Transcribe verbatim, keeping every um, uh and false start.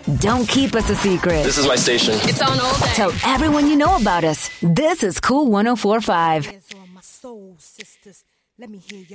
Don't keep us a secret. This is my station. It's on all day. Tell everyone you know about us. This is Cool one oh four point five. Hands on my soul, sisters. Let me hear